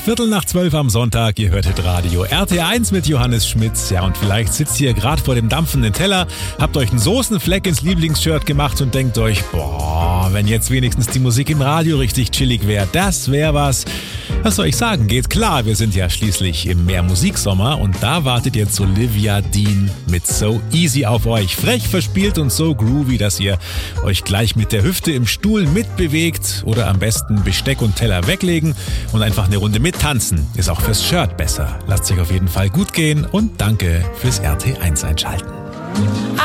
11:15 am Sonntag, ihr hörtet Radio RT1 mit Johannes Schmitz. Ja, und vielleicht sitzt ihr gerade vor dem dampfenden Teller, habt euch einen Soßenfleck ins Lieblingsshirt gemacht und denkt euch, boah, wenn jetzt wenigstens die Musik im Radio richtig chillig wäre, das wäre was. Was soll ich sagen, geht klar, wir sind ja schließlich im Mehr-Musik-Sommer und da wartet jetzt Olivia Dean mit So Easy auf euch. Frech, verspielt und so groovy, dass ihr euch gleich mit der Hüfte im Stuhl mitbewegt oder am besten Besteck und Teller weglegen und einfach eine Runde mittanzen. Ist auch fürs Shirt besser. Lasst euch auf jeden Fall gut gehen und danke fürs RT1 einschalten.